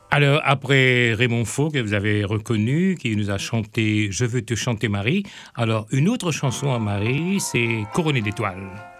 Alors, après Raymond Faux, que vous avez reconnu, qui nous a chanté Je veux te chanter Marie, alors une autre chanson à Marie, c'est Couronnée d'étoiles.